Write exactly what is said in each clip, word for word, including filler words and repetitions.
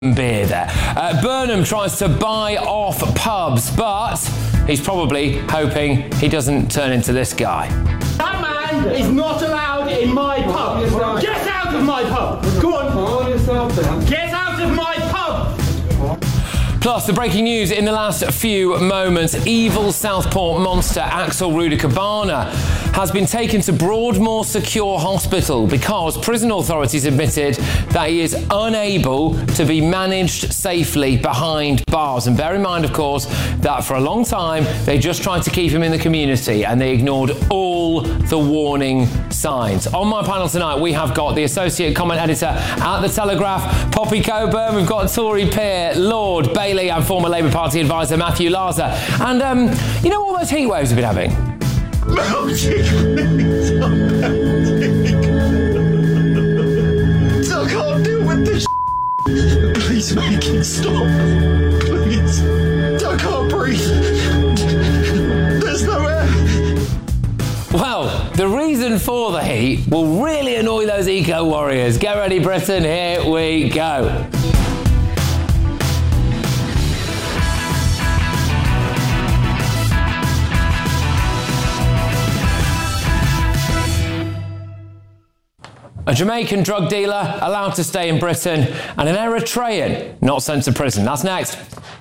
beer there. Uh, Burnham tries to buy off pubs, but he's probably hoping he doesn't turn into this guy. That man is not allowed in my pub. Get out of my pub. Go on. Get out of my pub. Plus, the breaking news in the last few moments. Evil Southport monster Axel Rudakabana has been taken to Broadmoor Secure Hospital because prison authorities admitted that he is unable to be managed safely behind bars. And bear in mind, of course, that for a long time they just tried to keep him in the community and they ignored all the warning signs. On my panel tonight, we have got the Associate Comment Editor at The Telegraph, Poppy Coburn. We've got Tory peer Lord Bailey and former Labour Party advisor Matthew Larser. And, um, you know all those heat waves we've been having? Magic! I can't deal with this. Please make it stop. Please. I can't breathe. There's no air. Well, the reason for the heat will really annoy those eco warriors. Get ready, Britain. Here we go. A Jamaican drug dealer allowed to stay in Britain and an Eritrean not sent to prison. That's next.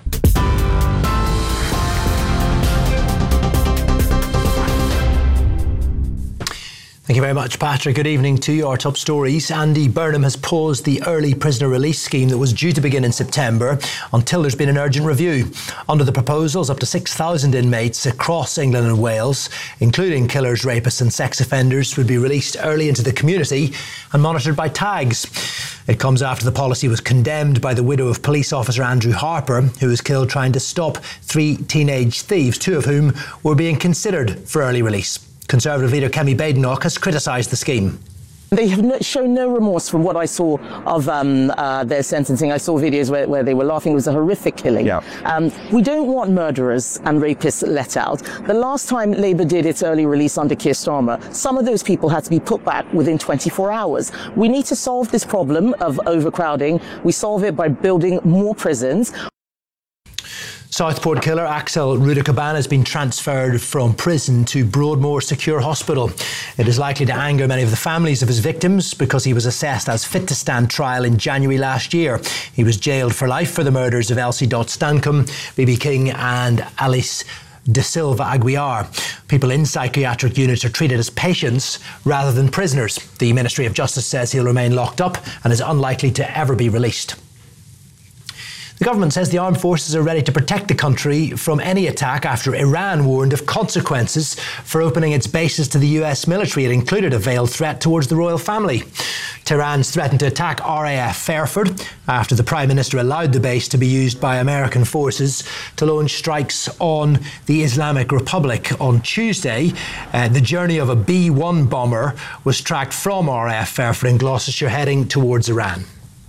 Thank you very much, Patrick. Good evening to you. Our top stories. Andy Burnham has paused the early prisoner release scheme that was due to begin in September until there's been an urgent review. Under the proposals, up to six thousand inmates across England and Wales, including killers, rapists and sex offenders, would be released early into the community and monitored by tags. It comes after the policy was condemned by the widow of police officer Andrew Harper, who was killed trying to stop three teenage thieves, two of whom were being considered for early release. Conservative leader Kemi Badenoch has criticised the scheme. They have no, shown no remorse from what I saw of um, uh, their sentencing. I saw videos where, where they were laughing. It was a horrific killing. Yeah. Um, we don't want murderers and rapists let out. The last time Labour did its early release under Keir Starmer, some of those people had to be put back within twenty-four hours. We need to solve this problem of overcrowding. We solve it by building more prisons. Southport killer Axel Rudakabana has been transferred from prison to Broadmoor Secure Hospital. It is likely to anger many of the families of his victims because he was assessed as fit to stand trial in January last year. He was jailed for life for the murders of Elsie Dott Stancombe, B B King and Alice De Silva Aguiar. People in psychiatric units are treated as patients rather than prisoners. The Ministry of Justice says he'll remain locked up and is unlikely to ever be released. The government says the armed forces are ready to protect the country from any attack after Iran warned of consequences for opening its bases to the U S military. It included a veiled threat towards the royal family. Tehran's threatened to attack R A F Fairford after the Prime Minister allowed the base to be used by American forces to launch strikes on the Islamic Republic. On Tuesday, uh, the journey of a B one bomber was tracked from R A F Fairford in Gloucestershire heading towards Iran.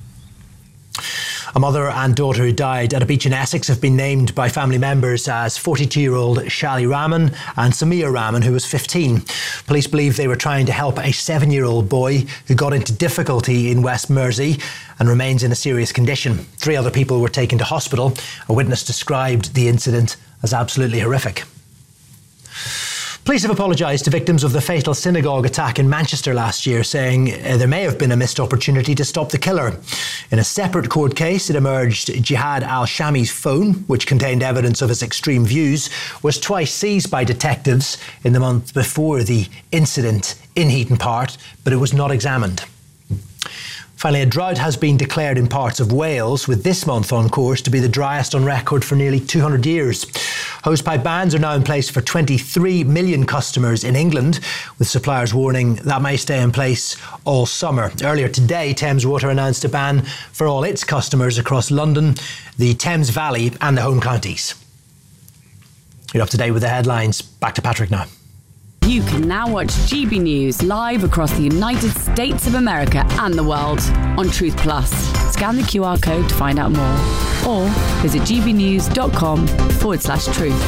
A mother and daughter who died at a beach in Essex have been named by family members as forty-two-year-old Shali Rahman and Samia Rahman, who was fifteen. Police believe they were trying to help a seven-year-old boy who got into difficulty in West Mersey and remains in a serious condition. Three other people were taken to hospital. A witness described the incident as absolutely horrific. Police have apologised to victims of the fatal synagogue attack in Manchester last year, saying uh, there may have been a missed opportunity to stop the killer. In a separate court case, it emerged Jihad al-Shami's phone, which contained evidence of his extreme views, was twice seized by detectives in the month before the incident in Heaton Park, but it was not examined. Finally, a drought has been declared in parts of Wales, with this month on course to be the driest on record for nearly two hundred years. Hosepipe bans are now in place for twenty-three million customers in England, with suppliers warning that may stay in place all summer. Earlier today, Thames Water announced a ban for all its customers across London, the Thames Valley and the home counties. You're up to date with the headlines. Back to Patrick now. You can now watch G B News live across the United States of America and the world on Truth Plus. Scan the Q R code to find out more, or visit gbnews.com forward slash truth.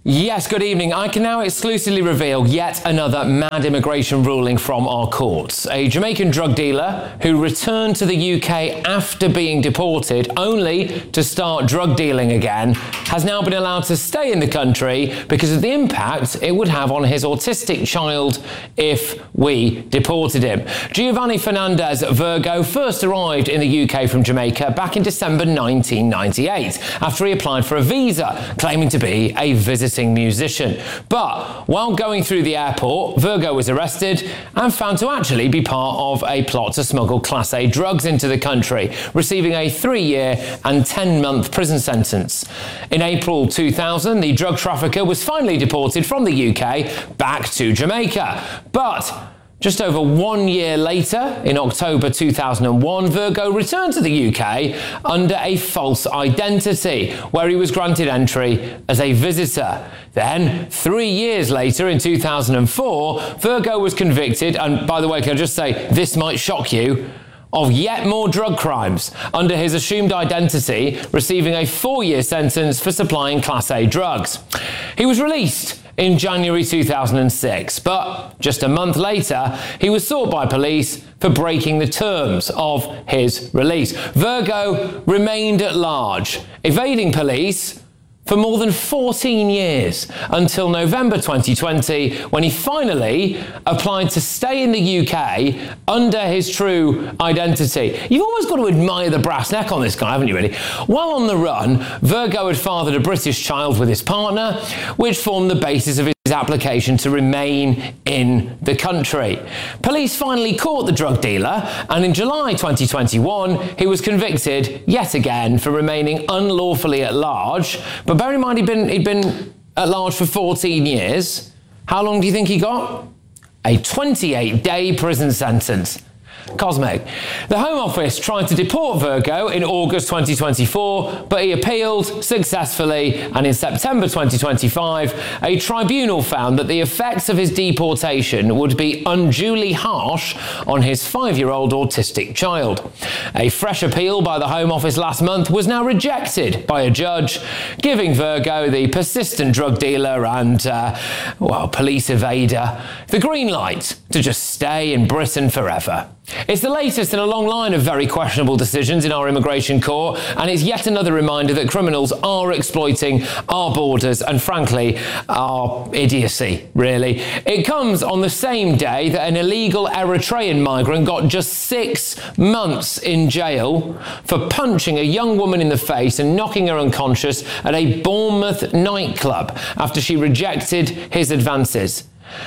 Yes, good evening. I can now exclusively reveal yet another mad immigration ruling from our courts. A Jamaican drug dealer who returned to the U K after being deported only to start drug dealing again has now been allowed to stay in the country because of the impact it would have on his autistic child if we deported him. Giovanni Fernandez Virgo first arrived in the U K from Jamaica back in December nineteen ninety-eight after he applied for a visa, claiming to be a visitor musician. But while going through the airport, Virgo was arrested and found to actually be part of a plot to smuggle Class A drugs into the country, receiving a three-year and ten-month prison sentence. In April two thousand, the drug trafficker was finally deported from the U K back to Jamaica. But just over one year later, in October two thousand one, Virgo returned to the U K under a false identity, where he was granted entry as a visitor. Then, three years later, in two thousand four, Virgo was convicted, and by the way, can I just say, this might shock you, of yet more drug crimes under his assumed identity, receiving a four-year sentence for supplying Class A drugs. He was released in January two thousand six, but just a month later, he was sought by police for breaking the terms of his release. Virgo remained at large, evading police for more than fourteen years, until November twenty twenty, when he finally applied to stay in the U K under his true identity. You've always got to admire the brass neck on this guy, haven't you, really? While on the run, Virgo had fathered a British child with his partner, which formed the basis of his application to remain in the country. Police finally caught the drug dealer, and in July twenty twenty-one, he was convicted yet again for remaining unlawfully at large. But bear in mind, he'd been, he'd been at large for fourteen years. How long do you think he got? A twenty-eight day prison sentence. Cosmic. The Home Office tried to deport Virgo in August twenty twenty-four, but he appealed successfully, and in September twenty twenty-five, a tribunal found that the effects of his deportation would be unduly harsh on his five-year-old autistic child. A fresh appeal by the Home Office last month was now rejected by a judge, giving Virgo, the persistent drug dealer and, uh, well, police evader, the green light to just stay in Britain forever. It's the latest in a long line of very questionable decisions in our immigration court, and it's yet another reminder that criminals are exploiting our borders and, frankly, our idiocy, really. It comes on the same day that an illegal Eritrean migrant got just six months in jail for punching a young woman in the face and knocking her unconscious at a Bournemouth nightclub after she rejected his advances.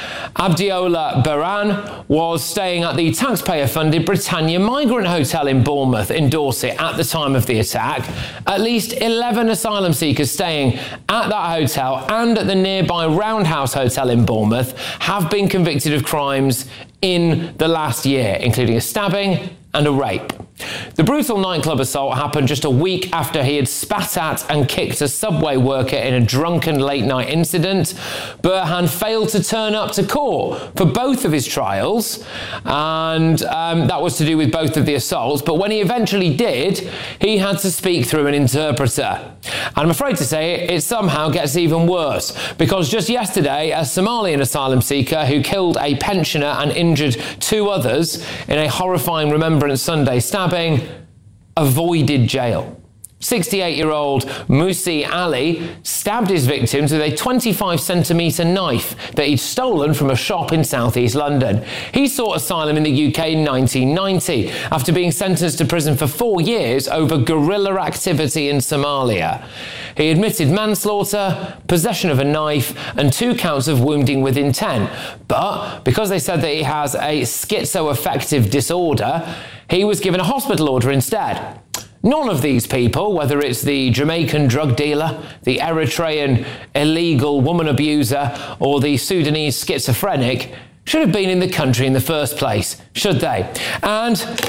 Abdiola Baran was staying at the taxpayer-funded Britannia Migrant Hotel in Bournemouth in Dorset at the time of the attack. At least eleven asylum seekers staying at that hotel and at the nearby Roundhouse Hotel in Bournemouth have been convicted of crimes in the last year, including a stabbing and a rape. The brutal nightclub assault happened just a week after he had spat at and kicked a subway worker in a drunken late-night incident. Burhan failed to turn up to court for both of his trials, and um, that was to do with both of the assaults, but when he eventually did, he had to speak through an interpreter. And I'm afraid to say it, it somehow gets even worse, because just yesterday, a Somalian asylum seeker who killed a pensioner and injured two others in a horrifying Remembrance Sunday stabbing avoided jail. sixty-eight-year-old Musi Ali stabbed his victims with a twenty-five centimetre knife that he'd stolen from a shop in southeast London. He sought asylum in the U K in nineteen ninety after being sentenced to prison for four years over guerrilla activity in Somalia. He admitted manslaughter, possession of a knife, and two counts of wounding with intent. But because they said that he has a schizoaffective disorder, he was given a hospital order instead. None of these people, whether it's the Jamaican drug dealer, the Eritrean illegal woman abuser, or the Sudanese schizophrenic, should have been in the country in the first place, should they? And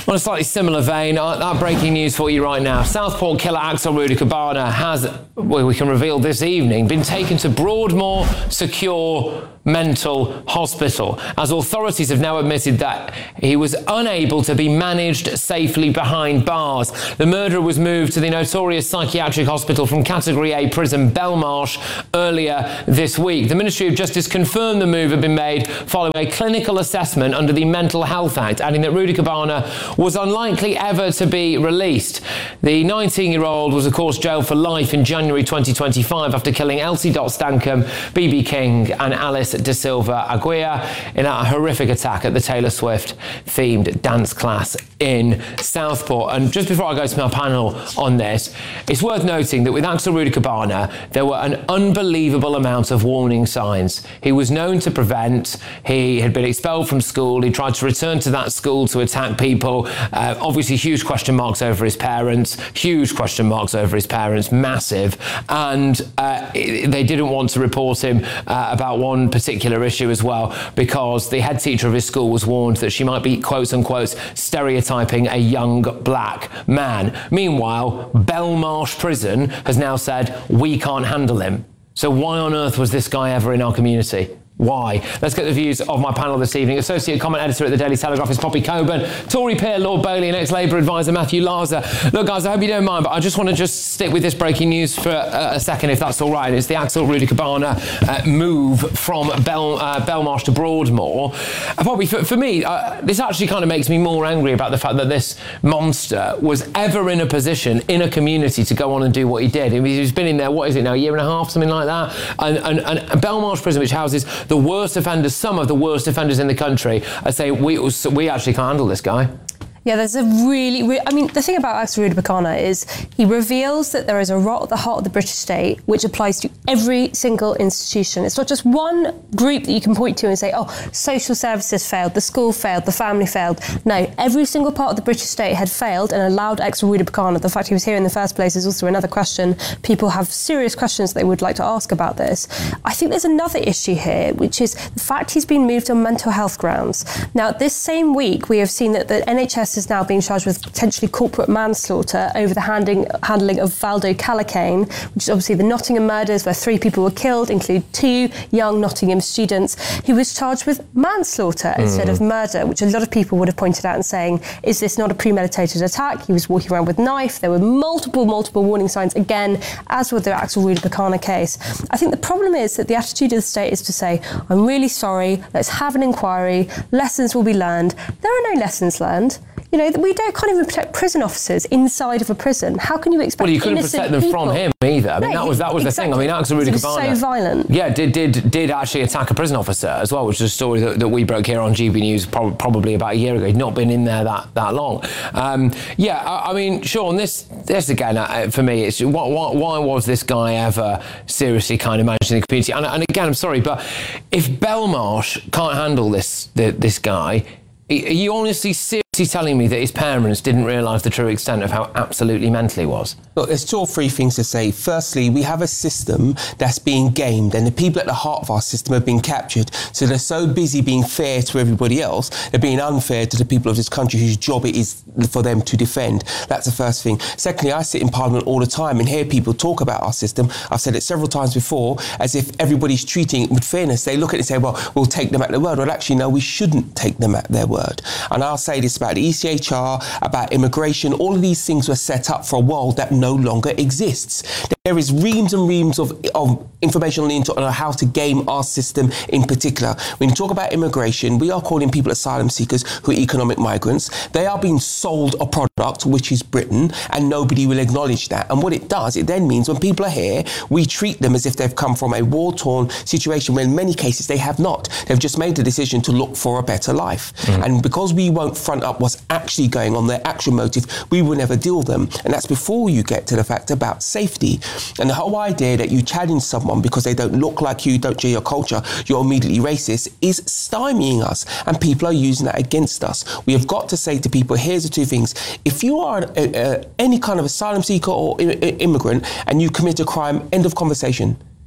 On a slightly similar vein, uh, that breaking news for you right now. Southport killer Axel Rudikabana has, well, we can reveal this evening, been taken to Broadmoor Secure Mental Hospital, as authorities have now admitted that he was unable to be managed safely behind bars. The murderer was moved to the notorious psychiatric hospital from Category A prison Belmarsh earlier this week. The Ministry of Justice confirmed the move had been made following a clinical assessment under the Mental Health Act, adding that Rudikabana was unlikely ever to be released. The nineteen-year-old was, of course, jailed for life in January twenty twenty-five after killing Elsie Dot Stankham, B B King and Alice De Silva Aguirre in a horrific attack at the Taylor Swift themed dance class in Southport. And just before I go to my panel on this, it's worth noting that with Axel Rudikabana, there were an unbelievable amount of warning signs. He was known to prevent, he had been expelled from school, he tried to return to that school to attack people, uh, obviously huge question marks over his parents, huge question marks over his parents, massive, and uh, they didn't want to report him uh, about one particular issue as well, because the head teacher of his school was warned that she might be, quote unquote, stereotyping a young black man. Meanwhile, Belmarsh Prison has now said, we can't handle him. So why on earth was this guy ever in our community? Why? Let's get the views of my panel this evening. Associate comment editor at the Daily Telegraph is Poppy Coburn, Tory peer Lord Bailey and ex-Labour advisor Matthew Larzer. Look, guys, I hope you don't mind, but I just want to just stick with this breaking news for a, a second, if that's all right. It's the Axel Rudikabana uh, move from Bel, uh, Belmarsh to Broadmoor. Uh, Poppy, for, for me, uh, this actually kind of makes me more angry about the fact that this monster was ever in a position in a community to go on and do what he did. I mean, he's been in there, what is it now, a year and a half, something like that? And, and, and Belmarsh Prison, which houses the worst offenders, some of the worst offenders in the country, are saying we we actually can't handle this guy. Yeah, there's a really, re- I mean, the thing about Axel Rudikabana is he reveals that there is a rot at the heart of the British state, which applies to every single institution. It's not just one group that you can point to and say, oh, social services failed, the school failed, the family failed. No, every single part of the British state had failed and allowed Axel Rudikabana. The fact he was here in the first place is also another question. People have serious questions they would like to ask about this. I think there's another issue here, which is the fact he's been moved on mental health grounds. Now, this same week, we have seen that the N H S is now being charged with potentially corporate manslaughter over the handing, handling of Valdo Calacane, which is obviously the Nottingham murders where three people were killed, including two young Nottingham students. He was charged with manslaughter mm. instead of murder, which a lot of people would have pointed out and saying, is this not a premeditated attack? He was walking around with a knife. There were multiple, multiple warning signs, again, as with the Axel Rudikabana case. I think the problem is that the attitude of the state is to say, I'm really sorry, let's have an inquiry, lessons will be learned. There are no lessons learned. You know, we don't can't even protect prison officers inside of a prison. How can you expect? Well, you couldn't protect them people? from him either. I mean, no, that was that was exactly. the thing. I mean, Axel Rudikabana was so violent. Yeah, did did did actually attack a prison officer as well, which is a story that, that we broke here on G B News pro- probably about a year ago. He'd not been in there that that long. Um, yeah, I, I mean, Sean, this this again uh, for me, it's why, why, why was this guy ever seriously kind of managing the community? And, and again, I'm sorry, but if Belmarsh can't handle this the, this guy, are you honestly seriously telling me that his parents didn't realise the true extent of how absolutely mental he was? Look, there's two or three things to say. Firstly, we have a system that's being gamed, and the people at the heart of our system have been captured. So they're so busy being fair to everybody else, they're being unfair to the people of this country whose job it is for them to defend. That's the first thing. Secondly, I sit in Parliament all the time and hear people talk about our system. I've said it several times before, as if everybody's treating it with fairness. They look at it and say, well, we'll take them at their word. Well, actually, no, we shouldn't take them at their word. And I'll say this about the E C H R, about immigration. All of these things were set up for a world that no longer exists. There is reams and reams of, of information on the internet on how to game our system in particular. When you talk about immigration, we are calling people asylum seekers who are economic migrants. They are being sold a product, which is Britain, and nobody will acknowledge that. And what it does, it then means when people are here, we treat them as if they've come from a war-torn situation when in many cases they have not. They've just made the decision to look for a better life. Mm. And because we won't front up what's actually going on, their actual motive, we will never deal with them. And that's before you get to the fact about safety. And the whole idea that you challenge someone because they don't look like you, don't share your culture, you're immediately racist, is stymieing us. And people are using that against us. We have got to say to people, here's the two things. If you are a, a, any kind of asylum seeker or I- I- immigrant and you commit a crime, end of conversation.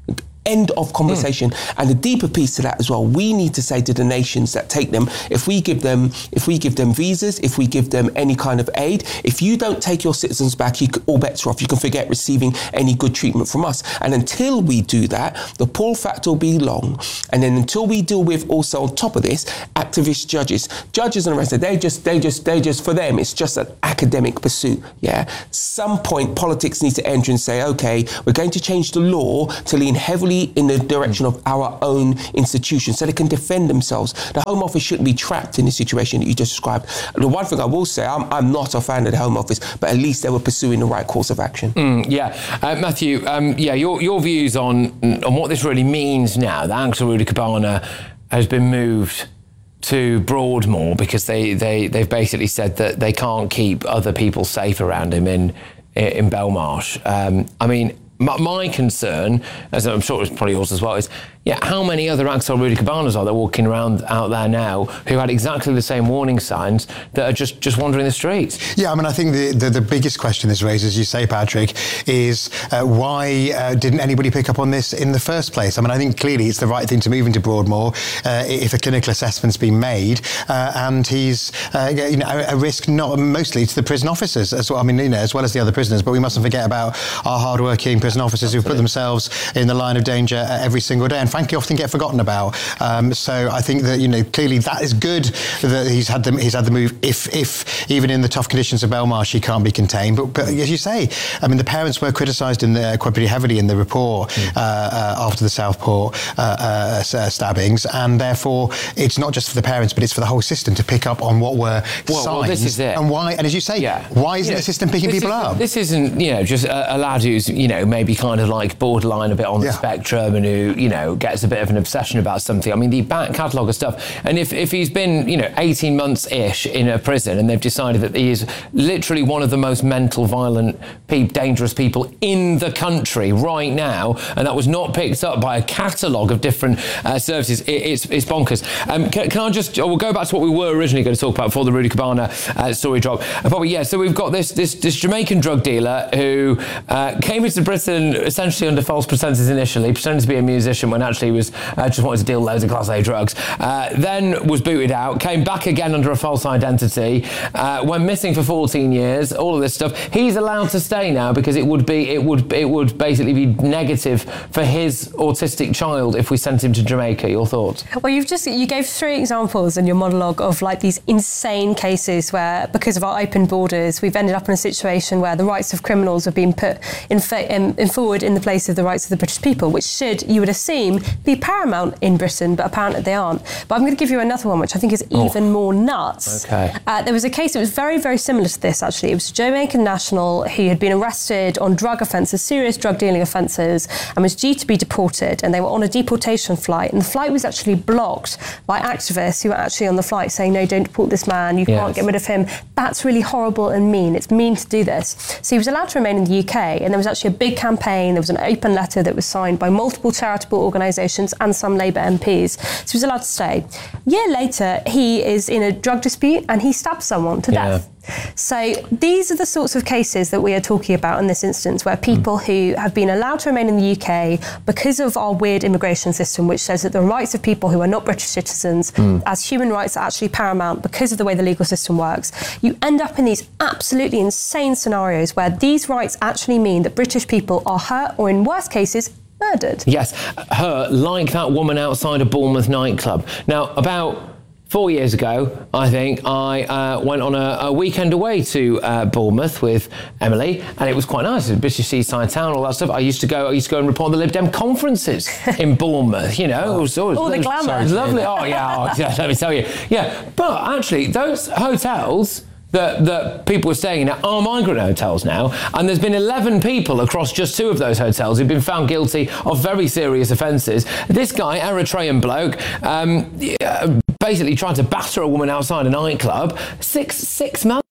End of conversation. Mm. And the deeper piece to that as well, we need to say to the nations that take them, if we give them, if we give them visas, if we give them any kind of aid, if you don't take your citizens back, you, all bets are off. You can forget receiving any good treatment from us. And until we do that, the pull factor will be long. And then until we deal with also on top of this, activist judges, judges and the rest of it, they just, they just, they just, for them, it's just an academic pursuit. Yeah. Some point, politics needs to enter and say, okay, we're going to change the law to lean heavily in the direction of our own institutions so they can defend themselves. The Home Office shouldn't be trapped in the situation that you just described. The one thing I will say, I'm, I'm not a fan of the Home Office, but at least they were pursuing the right course of action. Mm, yeah. Uh, Matthew, um, yeah, your, your views on, on what this really means now that Axel Rudikabana has been moved to Broadmoor because they, they, they've basically said that they can't keep other people safe around him in, in Belmarsh. Um, I mean, my, my concern, as I'm sure it's probably yours as well, is yeah, how many other Axel Rudikabanas are there walking around out there now who had exactly the same warning signs that are just, just wandering the streets? Yeah, I mean, I think the, the, the biggest question this raises, as you say, Patrick, is uh, why uh, didn't anybody pick up on this in the first place? I mean, I think clearly it's the right thing to move into Broadmoor uh, if a clinical assessment's been made, uh, and he's uh, you know, a, a risk not mostly to the prison officers as well. I mean, you know, as well as the other prisoners, but we mustn't forget about our hard-working prison officers who put themselves in the line of danger uh, every single day, and frankly often get forgotten about. Um, so I think that, you know, clearly that is good that he's had the he's had the move. If if even in the tough conditions of Belmarsh he can't be contained, but, but as you say, I mean, the parents were criticised in the quite pretty heavily in the report mm. uh, uh, after the Southport uh, uh, stabbings, and therefore it's not just for the parents, but it's for the whole system to pick up on what were well, signs well, this is it. and why. And as you say, yeah. why isn't you know, the system picking people is, up? This isn't, you know, just a, a lad who's, you know, maybe kind of like borderline a bit on the yeah. spectrum and who, you know, gets a bit of an obsession about something. I mean, the back catalogue of stuff. And if, if he's been, you know, eighteen months-ish in a prison and they've decided that he is literally one of the most mental, violent, pe- dangerous people in the country right now, and that was not picked up by a catalogue of different uh, services, it, it's, it's bonkers. Um, can, can I just, oh, we'll go back to what we were originally going to talk about before the Rudikabana uh, story dropped. Uh, probably, yeah, so we've got this, this, this Jamaican drug dealer who uh, came into Britain essentially under false pretenses initially, pretending to be a musician when actually he was uh, just wanted to deal loads of Class A drugs. Uh, then was booted out, came back again under a false identity, uh, went missing for fourteen years, all of this stuff. He's allowed to stay now because it would be, it would, it would basically be negative for his autistic child if we sent him to Jamaica. Your thoughts? Well, you've just, you gave three examples in your monologue of like these insane cases where, because of our open borders, we've ended up in a situation where the rights of criminals have been put in, fa- in, in forward in the place of the rights of the British people, which should, you would assume, be paramount in Britain, but apparently they aren't. But I'm going to give you another one, which I think is even oh. more nuts. Okay. Uh, there was a case that was very, very similar to this, actually. It was a Jamaican national who had been arrested on drug offences, serious drug dealing offences, and was due to be deported, and they were on a deportation flight, and the flight was actually blocked by activists who were actually on the flight saying, no, don't deport this man, you yes. can't get rid of him. That's really horrible and mean. It's mean to do this. So he was allowed to remain in the U K, and there was actually a big campaign. There was an open letter that was signed by multiple charitable organisations and some Labour M Ps. So he was allowed to stay. A year later, he is in a drug dispute and he stabs someone to yeah. death. So these are the sorts of cases that we are talking about in this instance, where people mm. who have been allowed to remain in the U K because of our weird immigration system, which says that the rights of people who are not British citizens mm. as human rights are actually paramount because of the way the legal system works. You end up in these absolutely insane scenarios where these rights actually mean that British people are hurt or, in worst cases, murdered. Yes, her, like that woman outside a Bournemouth nightclub. Now, about Four years ago, I think, I uh, went on a, a weekend away to uh, Bournemouth with Emily, and it was quite nice. It was a British seaside town, all that stuff. I used to go. I used to go and report the Lib Dem conferences in Bournemouth. You know, it was always all the glamour. It was lovely. Oh yeah, oh, yeah, let me tell you. Yeah, but actually, those hotels that, that people were staying in are migrant hotels now, and there's been eleven people across just two of those hotels who've been found guilty of very serious offences. This guy, Eritrean bloke, um, yeah, basically tried to batter a woman outside a nightclub. Six six months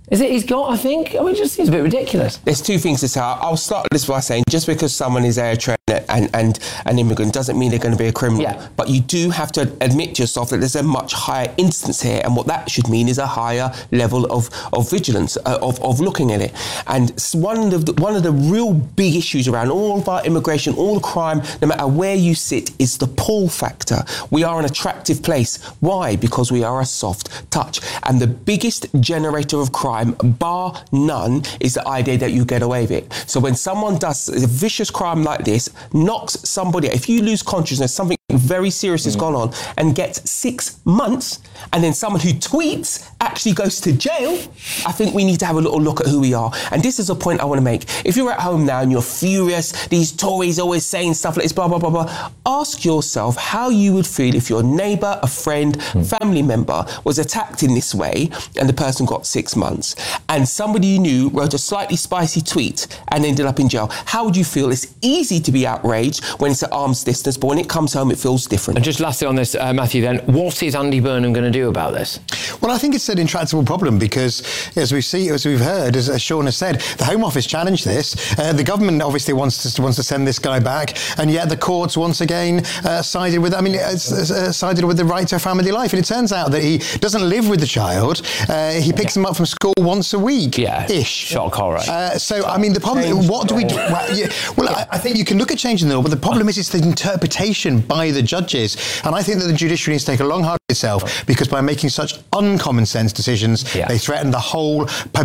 Is it he's got, I think? I mean, it just seems a bit ridiculous. There's two things to say. I'll start this by saying just because someone is Eritrean and, and an immigrant doesn't mean they're going to be a criminal. Yeah. But you do have to admit to yourself that there's a much higher instance here, and what that should mean is a higher level of, of vigilance, uh, of, of looking at it. And one of, the, one of the real big issues around all of our immigration, all the crime, no matter where you sit, is the pull factor. We are an attractive place. Why? Because we are a soft touch. And the biggest generator of crime, bar none, is the idea that you get away with it. So when someone does a vicious crime like this, knocks somebody, if you lose consciousness, something very serious has gone on, and gets six months, and then someone who tweets actually goes to jail, I think we need to have a little look at who we are. And this is a point I want to make. If you're at home now and you're furious, these Tories always saying stuff like this, blah, blah, blah, blah, ask yourself how you would feel if your neighbour, a friend, mm. family member was attacked in this way and the person got six months, and somebody you knew wrote a slightly spicy tweet and ended up in jail. How would you feel? It's easy to be outraged when it's at arm's distance, but when it comes home, it feels different. And just lastly on this, uh, Matthew, then, what is Andy Burnham going to do about this? Well, I think it's an intractable problem because, as we see, as we've heard, as, as Sean has said, the Home Office challenged this. Uh, the government obviously wants to wants to send this guy back, and yet the courts once again uh, sided with. I mean, uh, uh, sided with the right to a family life. And it turns out that he doesn't live with the child. Uh, he picks yeah. them up from school once a week. Yeah, ish. Shock horror. Uh, so, I mean, the problem. Change what do we do? Well, yeah, well I, I think you can look at changing the law, but the problem is it's the interpretation by the judges. And I think that the judiciary needs to take a long hard look at itself, because by making such uncommon sense decisions, yeah. they threaten the whole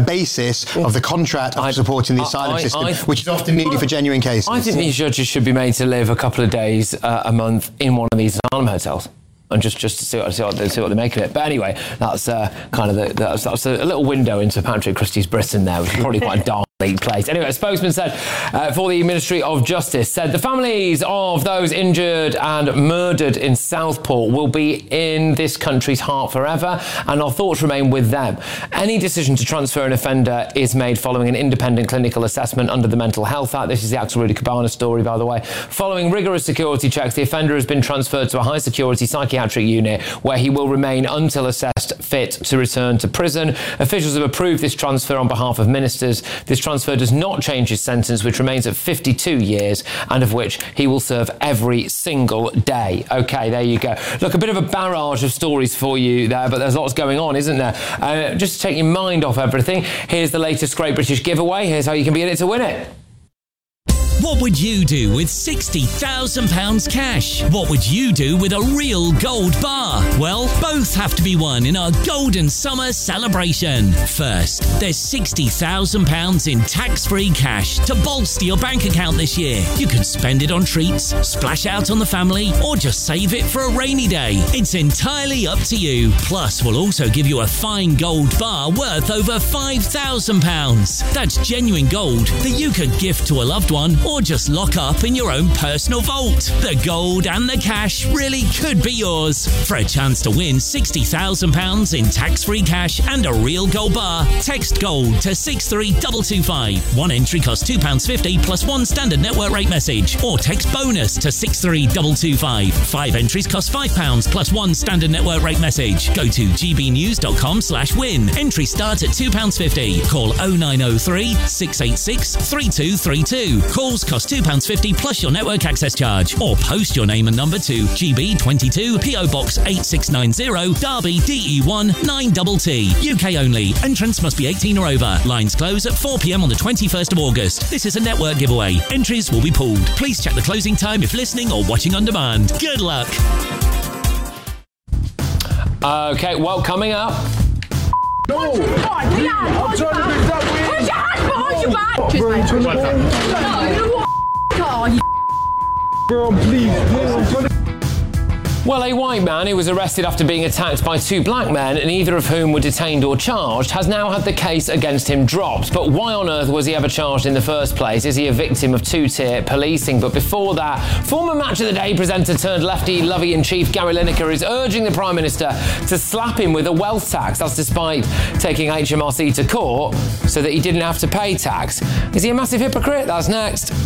basis of the contract of I, supporting the I, asylum I, system, I, which is often needed for genuine cases. I think these judges should be made to live a couple of days uh, a month in one of these asylum hotels. And just, just to see what, see, what they, see what they make of it. But anyway, that's uh, kind of the, that's, that's a little window into Patrick Christie's Britain there, which is probably quite a dark place. Anyway, a spokesman said uh, for the Ministry of Justice said the families of those injured and murdered in Southport will be in this country's heart forever, and our thoughts remain with them. Any decision to transfer an offender is made following an independent clinical assessment under the Mental Health Act. This is the Axel Rudy-Cabana story, by the way. Following rigorous security checks, the offender has been transferred to a high-security psychiatric unit where he will remain until assessed fit to return to prison. Officials have approved this transfer on behalf of ministers. This transfer does not change his sentence, which remains at fifty-two years, and of which he will serve every single day. OK, there you go. Look, a bit of a barrage of stories for you there, but there's lots going on, isn't there? Uh, just to take your mind off everything, here's the latest Great British giveaway. Here's how you can be in it to win it. What would you do with sixty thousand pounds cash? What would you do with a real gold bar? Well, both have to be won in our Golden Summer celebration. First, there's sixty thousand pounds in tax-free cash to bolster your bank account this year. You can spend it on treats, splash out on the family, or just save it for a rainy day. It's entirely up to you. Plus, we'll also give you a fine gold bar worth over five thousand pounds. That's genuine gold that you could gift to a loved one or just lock up in your own personal vault. The gold and the cash really could be yours. For a chance to win sixty thousand pounds in tax-free cash and a real gold bar, text GOLD to six three two two five. One entry costs two pounds fifty plus one standard network rate message, or text BONUS to six three two two five. Five entries cost five pounds plus one standard network rate message. Go to gbnews.com slash win. Entry starts at two pounds fifty. Call oh nine oh three, six eight six, three two three two. Calls cost two pounds fifty plus your network access charge, or post your name and number to G B twenty-two P O Box eight six nine zero, Derby D E one nine T T. U K only. Entrance must be eighteen or over. Lines close at four p.m. on the twenty-first of August. This is a network giveaway. Entries will be pooled. Please check the closing time if listening or watching on demand. Good luck. Okay, well, coming up. No! I'm trying to do that with... Put your hands behind your back! No, what are you? Girl, please, please. Well, a white man who was arrested after being attacked by two black men, neither of whom were detained or charged, has now had the case against him dropped. But why on earth was he ever charged in the first place? Is he a victim of two-tier policing? But before that, former Match of the Day presenter turned lefty lovey-in-chief Gary Lineker is urging the Prime Minister to slap him with a wealth tax. That's despite taking H M R C to court so that he didn't have to pay tax. Is he a massive hypocrite? That's next.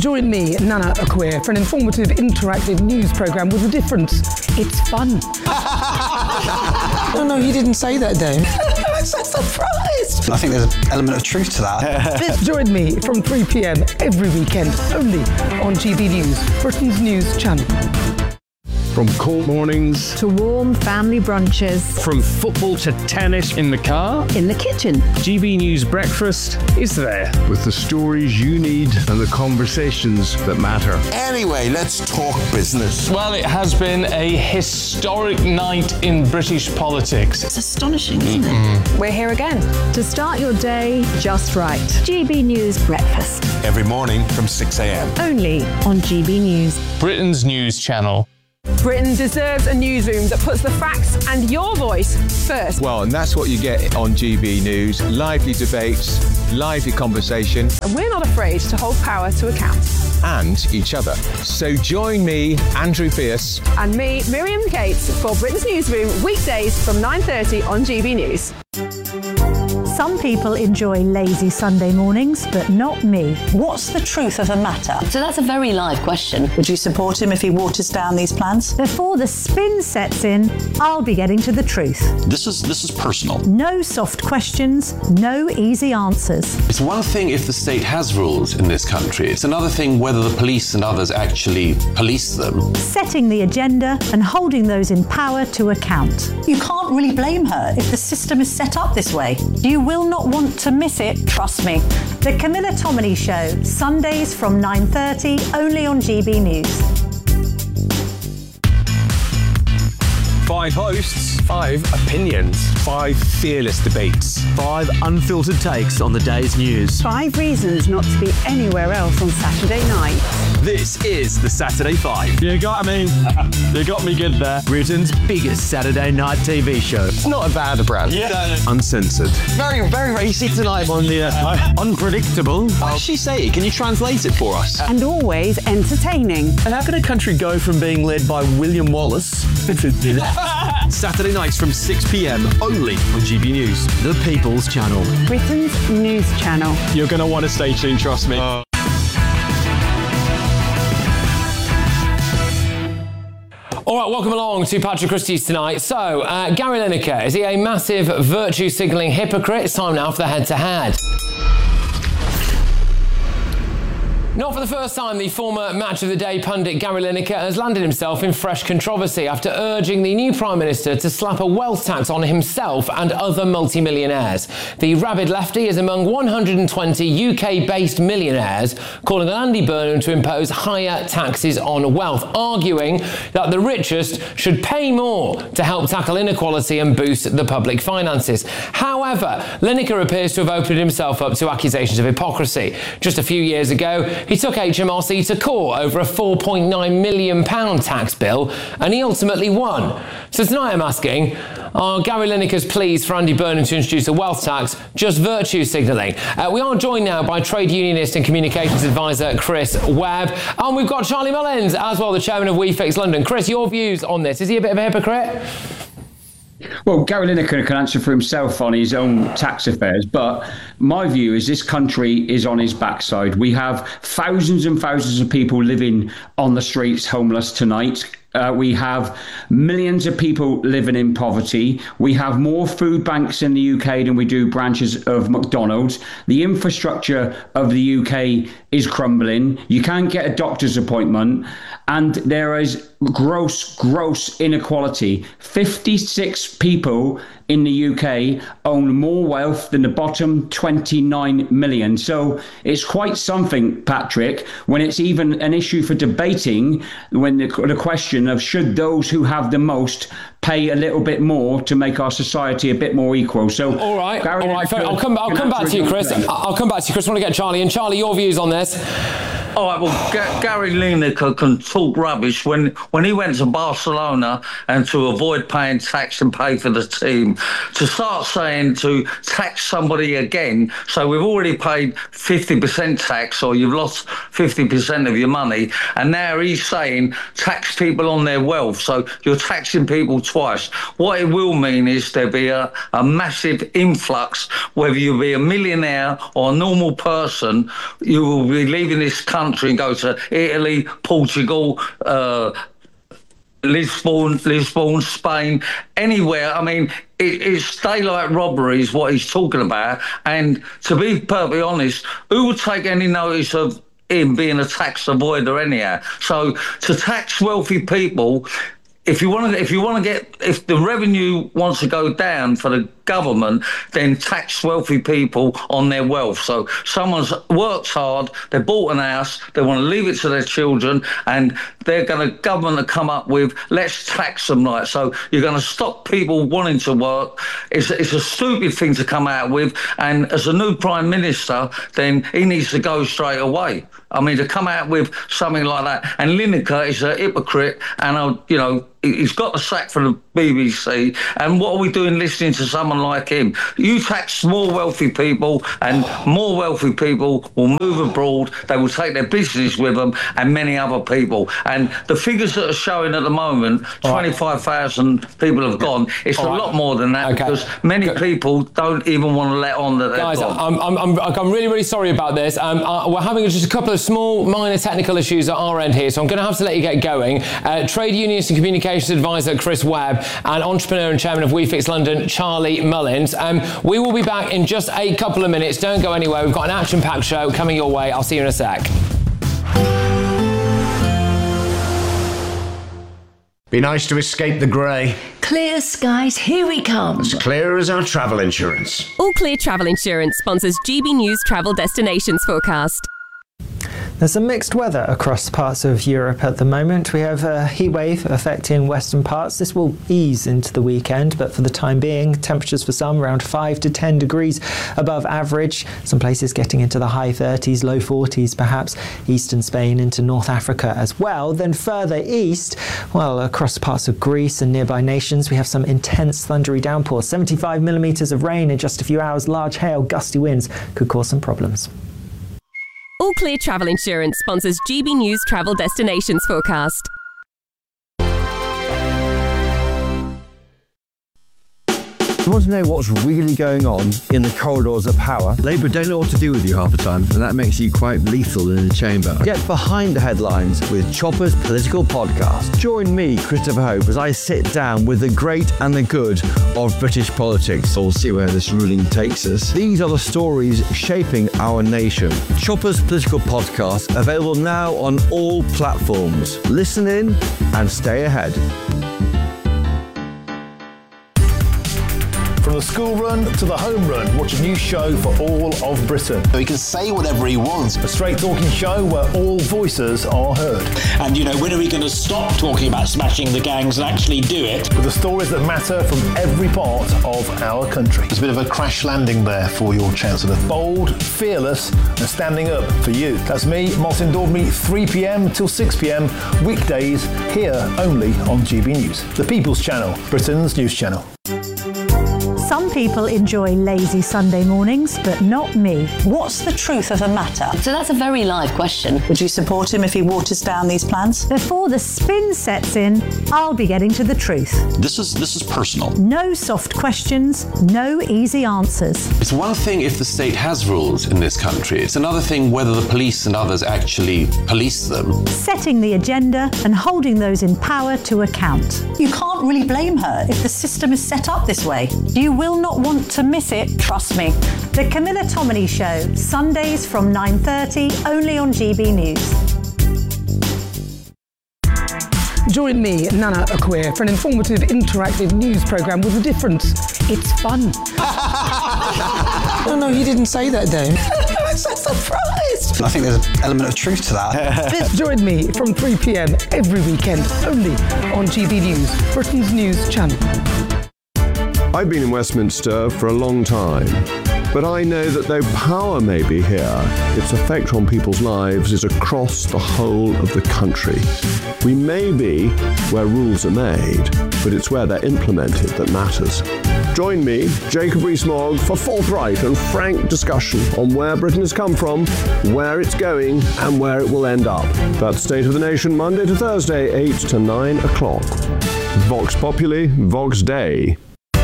Join me, Nana Acquia, for an informative, interactive news programme with a difference. It's fun. No, no, you didn't say that, Dave. I'm so surprised. I think there's an element of truth to that. Join me from three p m every weekend, only on G B News, Britain's news channel. From cold mornings to warm family brunches. From football to tennis in the car. In the kitchen. G B News Breakfast is there. With the stories you need and the conversations that matter. Anyway, let's talk business. Well, it has been a historic night in British politics. It's astonishing, isn't it? We're here again. To start your day just right. G B News Breakfast. Every morning from six a m. Only on G B News. Britain's news channel. Britain deserves a newsroom that puts the facts and your voice first. Well, and that's what you get on G B News. Lively debates, lively conversation. And we're not afraid to hold power to account. And each other. So join me, Andrew Pierce. And me, Miriam Cates, for Britain's Newsroom, weekdays from nine thirty on G B News. Some people enjoy lazy Sunday mornings, but not me. What's the truth of the matter? So that's a very live question. Would you support him if he waters down these plans? Before the spin sets in, I'll be getting to the truth. This is this is personal. No soft questions, no easy answers. It's one thing if the state has rules in this country. It's another thing whether the police and others actually police them. Setting the agenda and holding those in power to account. You can't really blame her if the system is set up this way. You will not want to miss it, trust me. The Camilla Tominey Show, Sundays from nine thirty, only on G B News. Five hosts, five opinions, five fearless debates, five unfiltered takes on the day's news. Five reasons not to be anywhere else on Saturday night. This is the Saturday Five. You got me. You got me good there. Britain's biggest Saturday night T V show. It's not a bad brand. Yeah. Uncensored. Very, very racy tonight on the uh, unpredictable. What does she say? Can you translate it for us? And always entertaining. And how can a country go from being led by William Wallace Saturday nights from six p m only on G B News, the People's Channel. Britain's news channel. You're going to want to stay tuned, trust me. Uh. All right, welcome along to Patrick Christie's tonight. So, uh, Gary Lineker, is he a massive virtue signalling hypocrite? It's time now for the head-to-head. Not for the first time, the former Match of the Day pundit Gary Lineker has landed himself in fresh controversy after urging the new Prime Minister to slap a wealth tax on himself and other multimillionaires. The rabid lefty is among one hundred twenty U K-based millionaires, calling on Andy Burnham to impose higher taxes on wealth, arguing that the richest should pay more to help tackle inequality and boost the public finances. However, Lineker appears to have opened himself up to accusations of hypocrisy. Just a few years ago, he took H M R C to court over a four point nine million pounds tax bill, and he ultimately won. So tonight I'm asking, are Gary Lineker's pleas for Andy Burnham to introduce a wealth tax just virtue signalling? Uh, we are joined now by trade unionist and communications advisor Chris Webb, and we've got Charlie Mullins as well, the chairman of We Fix London. Chris, your views on this? Is he a bit of a hypocrite? Well, Gary Lineker can answer for himself on his own tax affairs, but my view is this country is on his backside. We have thousands and thousands of people living on the streets homeless tonight. Uh, we have millions of people living in poverty. We have more food banks in the U K than we do branches of McDonald's. The infrastructure of the U K is crumbling. You can't get a doctor's appointment. And there is gross, gross inequality. fifty-six people in the U K own more wealth than the bottom twenty-nine million. So it's quite something, Patrick, when it's even an issue for debating, when the, the question of should those who have the most pay a little bit more to make our society a bit more equal. So all right, Gary all right, fair, I'll come, I'll come back to you, Chris. I'll come back to you, Chris. I want to get Charlie. And Charlie, your views on this? All right, well, G- Gary Lineker can talk rubbish. When when he went to Barcelona and to avoid paying tax and pay for the team, to start saying to tax somebody again, so we've already paid fifty percent tax or you've lost fifty percent of your money, and now he's saying tax people on their wealth, so you're taxing people twice. What it will mean is there'll be a, a massive influx, whether you be a millionaire or a normal person, you will be leaving this country country and go to Italy, Portugal, uh, Lisbon, Lisbon, Spain, anywhere. I mean, it, it's daylight robbery is what he's talking about. And to be perfectly honest, who would take any notice of him being a tax avoider anyhow? So to tax wealthy people, if you want to, if you want to get, if the revenue wants to go down for the government, then tax wealthy people on their wealth. So someone's worked hard, they bought an house, they want to leave it to their children, and they're going to government to come up with, let's tax them right. So you're going to stop people wanting to work. It's, it's a stupid thing to come out with. And as a new prime minister, then he needs to go straight away. I mean, to come out with something like that. And Lineker is a hypocrite, and, uh, you know, he's got the sack from the B B C. And what are we doing listening to someone like him? You tax more wealthy people, and more wealthy people will move abroad. They will take their business with them, and many other people. And the figures that are showing at the moment, twenty-five thousand people have gone. It's All a right. lot more than that, okay. because many Good. people don't even want to let on that they're Guys, gone. I'm, I'm, I'm, I'm really, really sorry about this. Um, uh, we're having just a couple of small, minor technical issues at our end here, so I'm going to have to let you get going. Uh, Trade Unionist and Communications Advisor Chris Webb and entrepreneur and chairman of WeFix London, Charlie Mullins. Um, we will be back in just a couple of minutes. Don't go anywhere. We've got an action-packed show coming your way. I'll see you in a sec. Be nice to escape the grey. Clear skies, here we come. As clear as our travel insurance. All Clear Travel Insurance sponsors G B News Travel Destinations Forecast. There's some mixed weather across parts of Europe at the moment. We have a heat wave affecting western parts. This will ease into the weekend, but for the time being, temperatures for some around five to ten degrees above average. Some places getting into the high thirties, low forties perhaps. Eastern Spain into North Africa as well. Then further east, well, across parts of Greece and nearby nations, we have some intense thundery downpours. seventy-five millimetres of rain in just a few hours. Large hail, gusty winds could cause some problems. All Clear Travel Insurance sponsors G B News Travel Destinations Forecast. You want to know what's really going on in the corridors of power? Labour don't know what to do with you half the time, and that makes you quite lethal in the chamber. Get behind the headlines with Chopper's Political Podcast. Join me, Christopher Hope, as I sit down with the great and the good of British politics. We'll see where this ruling takes us. These are the stories shaping our nation. Chopper's Political Podcast, available now on all platforms. Listen in and stay ahead. From the school run to the home run, watch a new show for all of Britain. He can say whatever he wants. A straight talking show where all voices are heard. And, you know, when are we going to stop talking about smashing the gangs and actually do it? With the stories that matter from every part of our country. There's a bit of a crash landing there for your Chancellor. Bold, fearless and standing up for you. That's me, Martin Daubney, three p.m. till six p.m. weekdays here only on G B News. The People's Channel, Britain's news channel. Some people enjoy lazy Sunday mornings, but not me. What's the truth of the matter? So that's a very live question. Would you support him if he waters down these plans? Before the spin sets in, I'll be getting to the truth. This is this is personal. No soft questions, no easy answers. It's one thing if the state has rules in this country. It's another thing whether the police and others actually police them. Setting the agenda and holding those in power to account. You can't really blame her if the system is set up this way. You will not want to miss it, trust me. The Camilla Tominey Show, Sundays from nine thirty, only on G B News. Join me, Nana Acquia, for an informative, interactive news programme with a difference. It's fun. No, no, you didn't say that, Dave. I'm so surprised. I think there's an element of truth to that. Join me from three p.m. every weekend, only on G B News, Britain's news channel. I've been in Westminster for a long time, but I know that though power may be here, its effect on people's lives is across the whole of the country. We may be where rules are made, but it's where they're implemented that matters. Join me, Jacob Rees-Mogg, for forthright and frank discussion on where Britain has come from, where it's going, and where it will end up. That's State of the Nation, Monday to Thursday, eight to nine o'clock. Vox Populi, Vox Dei.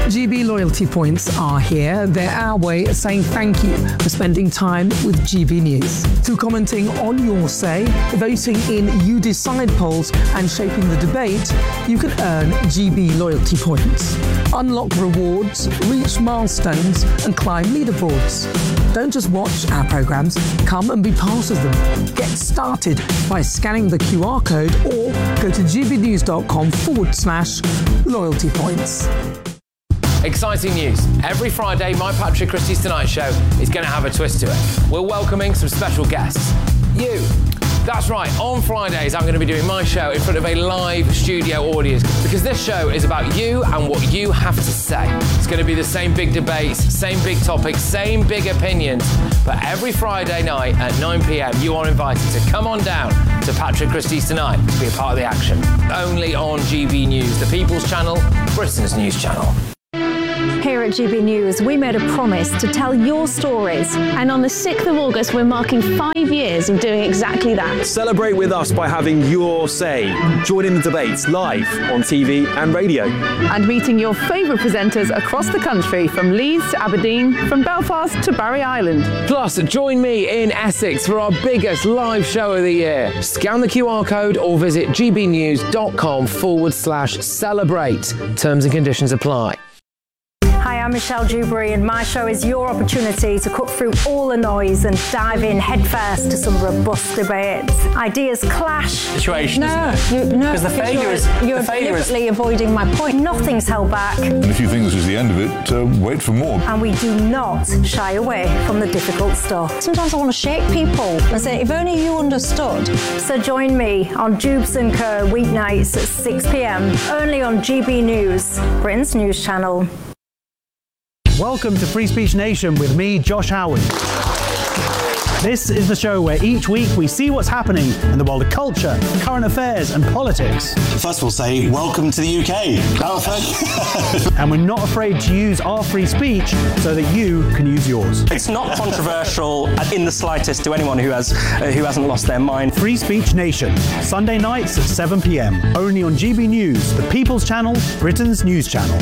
G B loyalty points are here. They're our way of saying thank you for spending time with G B News. Through commenting on your say, voting in You Decide polls and shaping the debate, you can earn G B loyalty points, unlock rewards, reach milestones and climb leaderboards. Don't just watch our programmes, come and be part of them. Get started by scanning the Q R code or go to gbnews.com forward slash loyalty points. Exciting news. Every Friday, my Patrick Christie's Tonight Show is going to have a twist to it. We're welcoming some special guests. You. That's right, on Fridays I'm going to be doing my show in front of a live studio audience because this show is about you and what you have to say. It's going to be the same big debates, same big topics, same big opinions, but every Friday night at nine p.m. you are invited to come on down to Patrick Christie's Tonight to be a part of the action. Only on G B News, the People's Channel, Britain's news channel. Here at G B News, we made a promise to tell your stories. And on the sixth of August, we're marking five years of doing exactly that. Celebrate with us by having your say. Join in the debates live on T V and radio. And meeting your favourite presenters across the country, from Leeds to Aberdeen, from Belfast to Barry Island. Plus, join me in Essex for our biggest live show of the year. Scan the Q R code or visit gbnews.com forward slash celebrate. Terms and conditions apply. Hi, I'm Michelle Dewberry, and my show is your opportunity to cut through all the noise and dive in headfirst to some robust debates. Ideas clash. Situation, no, isn't it? You, no, because the failure you're, is you're the failure deliberately is... avoiding my point. Nothing's held back. And if you think this is the end of it, uh, wait for more. And we do not shy away from the difficult stuff. Sometimes I want to shake people and say, if only you understood. So join me on Jubes and Co weeknights at six p.m. only on G B News, Britain's news channel. Welcome to Free Speech Nation with me, Josh Howard. This is the show where each week we see what's happening in the world of culture, current affairs and politics. First we'll say, welcome to the U K. And we're not afraid to use our free speech so that you can use yours. It's not controversial in the slightest to anyone who, has, uh, who hasn't lost their mind. Free Speech Nation, Sunday nights at seven p.m. only on G B News, the People's Channel, Britain's news channel.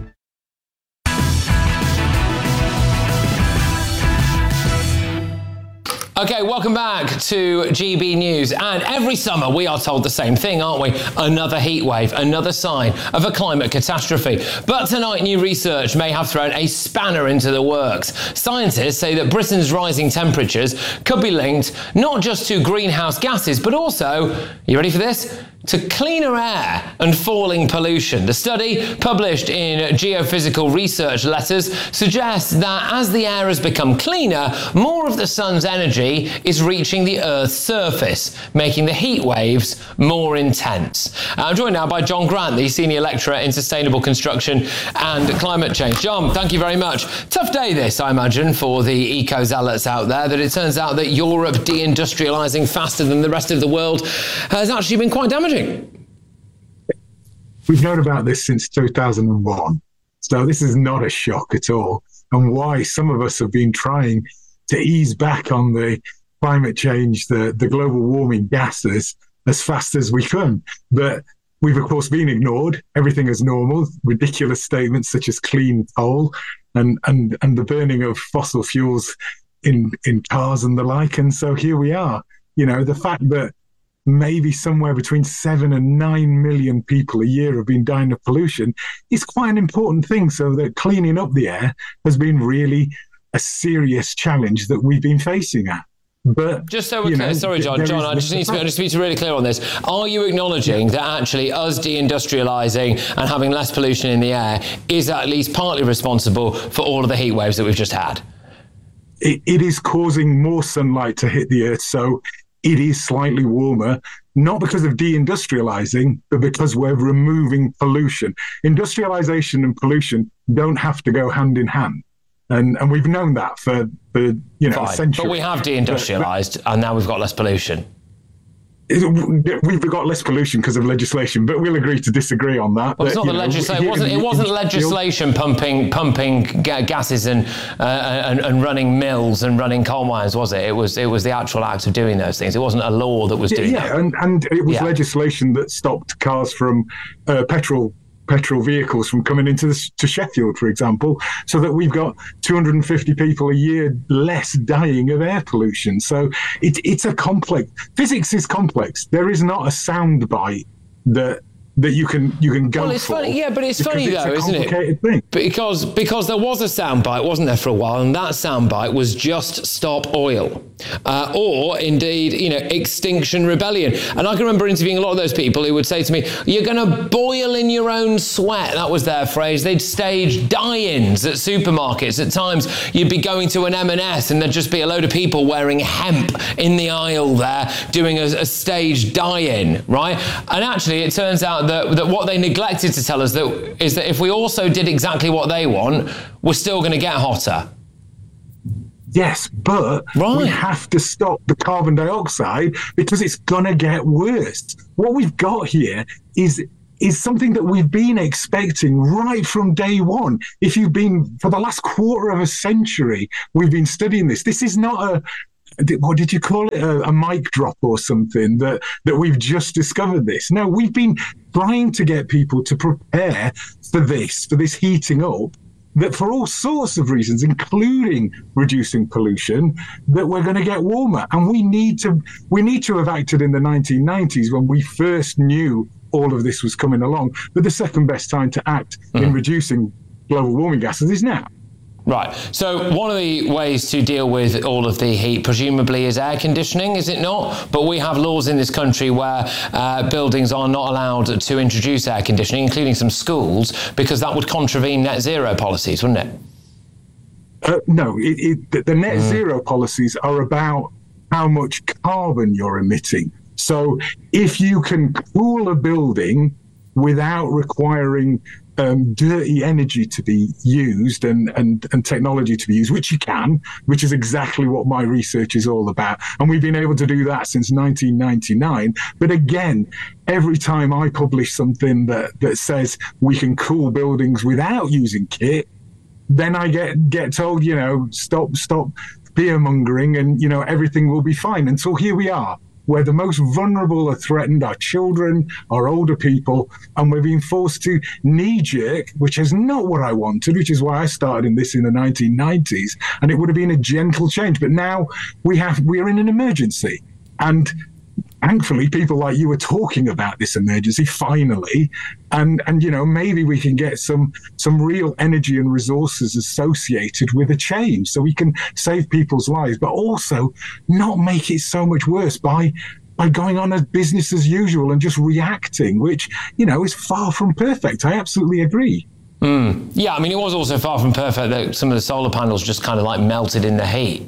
Okay, welcome back to G B News. And every summer we are told the same thing, aren't we? Another heat wave, another sign of a climate catastrophe. But tonight, new research may have thrown a spanner into the works. Scientists say that Britain's rising temperatures could be linked not just to greenhouse gases, but also, you ready for this? To cleaner air and falling pollution. The study, published in Geophysical Research Letters, suggests that as the air has become cleaner, more of the sun's energy is reaching the Earth's surface, making the heat waves more intense. I'm joined now by John Grant, the Senior Lecturer in Sustainable Construction and Climate Change. John, thank you very much. Tough day this, I imagine, for the eco-zealots out there, that it turns out that Europe deindustrialising faster than the rest of the world has actually been quite damaging. We've known about this since two thousand one, so this is not a shock at all, and why some of us have been trying to ease back on the climate change, the, the global warming gases as fast as we can. But we've, of course, been ignored. Everything is normal. Ridiculous statements such as clean coal and, and, and the burning of fossil fuels in, in cars and the like. And so here we are. You know, the fact that maybe somewhere between seven and nine million people a year have been dying of pollution is quite an important thing. So that cleaning up the air has been really a serious challenge that we've been facing at. But just so we're clear, know, sorry, John, John, I just need to be, I just need to be really clear on this. Are you acknowledging that actually us deindustrialising and having less pollution in the air is at least partly responsible for all of the heat waves that we've just had? It, it is causing more sunlight to hit the earth, so it is slightly warmer, not because of deindustrializing, but because we're removing pollution. Industrialization and pollution don't have to go hand in hand. And and we've known that for, for you know, Fine. centuries. But we have deindustrialized, and now we've got less pollution. We've got less pollution because of legislation, but we'll agree to disagree on that. Well, it's not the legislation. It wasn't. It wasn't legislation pumping pumping ga- gases and, uh, and and running mills and running coal mines, was it? It was. It was the actual act of doing those things. It wasn't a law that was doing yeah, that. Yeah, and, and it was yeah. legislation that stopped cars from uh, petrol petrol vehicles from coming into this, to Sheffield, for example, so that we've got two hundred fifty people a year less dying of air pollution. So it, it's a complex, physics is complex. There is not a sound bite that that you can you can go well, it's for. funny, yeah, but it's funny it's though, isn't it? Thing. Because because there was a soundbite, wasn't there, for a while, and that soundbite was just stop oil, uh, or indeed, you know, Extinction Rebellion. And I can remember interviewing a lot of those people who would say to me, "You're going to boil in your own sweat." That was their phrase. They'd stage die-ins at supermarkets. At times, you'd be going to an M and S, and there'd just be a load of people wearing hemp in the aisle there, doing a, a staged die-in, right? And actually, it turns out that, that what they neglected to tell us that is that if we also did exactly what they want, we're still going to get hotter. Yes, but right. we have to stop the carbon dioxide because it's going to get worse. What we've got here is is something that we've been expecting right from day one. If you've been, for the last quarter of a century, we've been studying this. This is not a, what did you call it, a, a mic drop or something, that, that we've just discovered this. No, we've been trying to get people to prepare for this, for this heating up, that for all sorts of reasons, including reducing pollution, that we're going to get warmer. And we need to we need to have acted in the nineteen nineties when we first knew all of this was coming along. But the second best time to act mm. in reducing global warming gases is now. Right. So one of the ways to deal with all of the heat, presumably, is air conditioning, is it not? But we have laws in this country where uh, buildings are not allowed to introduce air conditioning, including some schools, because that would contravene net zero policies, wouldn't it? Uh, no, it, it, the net mm. zero policies are about how much carbon you're emitting. So if you can cool a building without requiring Um, dirty energy to be used and, and, and technology to be used, which you can, which is exactly what my research is all about. And we've been able to do that since nineteen ninety-nine. But again, every time I publish something that, that says we can cool buildings without using kit, then I get, get told, you know, stop, stop fear mongering and, you know, everything will be fine. Until here we are, where the most vulnerable are threatened, our children, our older people, and we're being forced to knee-jerk, which is not what I wanted, which is why I started in this in the nineteen nineties, and it would have been a gentle change. But now we have, we're in an emergency. And thankfully, people like you are talking about this emergency finally, and and you know, maybe we can get some some real energy and resources associated with a change, so we can save people's lives, but also not make it so much worse by by going on as business as usual and just reacting, which, you know, is far from perfect. I absolutely agree. Mm. Yeah, I mean, it was also far from perfect that some of the solar panels just kind of like melted in the heat.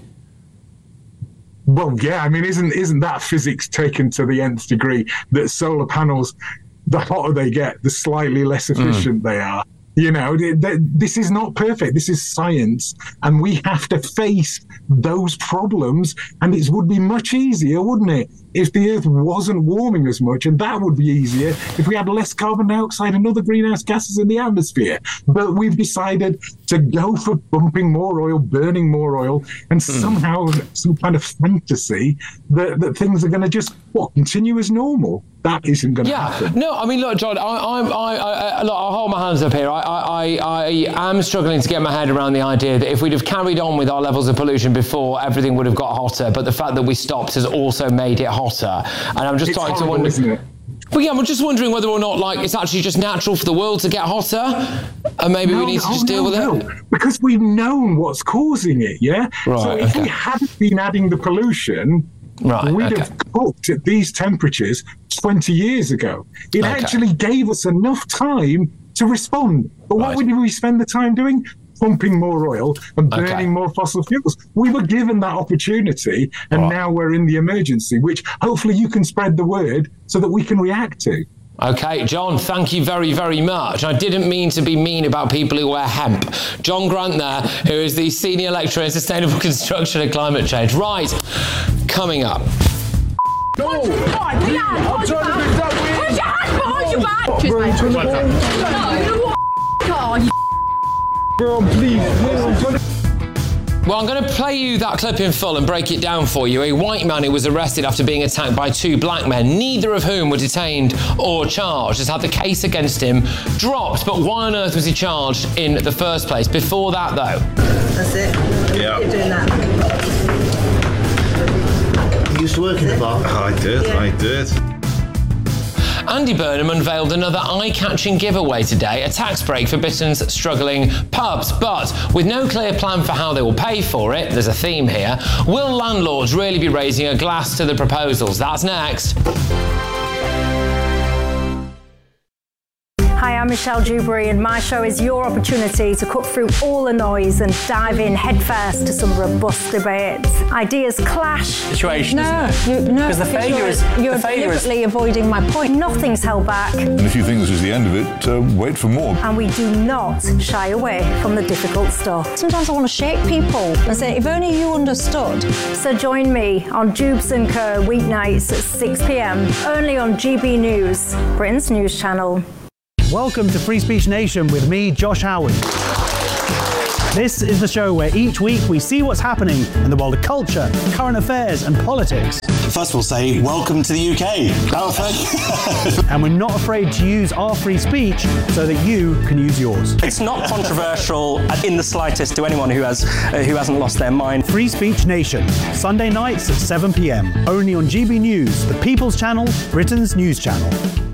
Well, yeah, I mean, isn't isn't that physics taken to the nth degree, that solar panels, the hotter they get, the slightly less efficient mm. they are? You know, th- th- this is not perfect. This is science, and we have to face those problems. And it would be much easier, wouldn't it, if the Earth wasn't warming as much? And that would be easier if we had less carbon dioxide and other greenhouse gases in the atmosphere. But we've decided to go for pumping more oil, burning more oil, and mm. somehow some kind of fantasy that, that things are going to just, what, continue as normal. That isn't going to yeah. happen. No, I mean, look, John, I, I'm, I, I, look, I'll hold my hands up here. I, I, I, I am struggling to get my head around the idea that if we'd have carried on with our levels of pollution before, everything would have got hotter. But the fact that we stopped has also made it hotter. And I'm just it's trying horrible, to wonder. Isn't it? Well, yeah, I'm just wondering whether or not, like, it's actually just natural for the world to get hotter, and maybe no, we need to no, just deal no, with no. it. Because we've known what's causing it. Yeah. Right, so if okay. we hadn't been adding the pollution, right, we'd okay. have cooked at these temperatures twenty years ago. It okay. actually gave us enough time to respond. But what right. did we spend the time doing? Pumping more oil and burning okay. more fossil fuels. We were given that opportunity, and right. now we're in the emergency, which hopefully you can spread the word so that we can react to. Okay, John, thank you very, very much. I didn't mean to be mean about people who wear hemp. John Grant there, who is the Senior Lecturer in Sustainable Construction and Climate Change. Right, coming up. No! I'm trying to be that way! Put your hands behind your back! No, you what? Oh, you Bro, please, no, Well, I'm going to play you that clip in full and break it down for you. A white man who was arrested after being attacked by two black men, neither of whom were detained or charged, has had the case against him dropped. But why on earth was he charged in the first place? Before that, though. That's it? Yeah. Keep doing that. You used to work in the bar? I did, Yeah. I did. Andy Burnham unveiled another eye-catching giveaway today, a tax break for Britain's struggling pubs. But with no clear plan for how they will pay for it, there's a theme here, will landlords really be raising a glass to the proposals? That's next. Hi, I'm Michelle Dewberry, and my show is your opportunity to cut through all the noise and dive in headfirst to some robust debates. Ideas clash. Situation, No, isn't it? you, no, Because the because failure you're, is- you're the failure is- deliberately avoiding my point. Nothing's held back, And if you think this is the end of it, uh, wait for more. and we do not shy away from the difficult stuff. Sometimes I want to shake people and say, if only you understood. So join me on Jubes and Co weeknights at six p m, only on G B News, Britain's news channel. Welcome to Free Speech Nation with me, Josh Howard. This is the show where each week we see what's happening in the world of culture, current affairs and politics. First we'll say, welcome to the U K. Oh, thank you. And we're not afraid to use our free speech so that you can use yours. It's not controversial in the slightest to anyone who has uh, who hasn't lost their mind. Free Speech Nation, Sunday nights at seven p m, only on G B News, the People's Channel, Britain's news channel.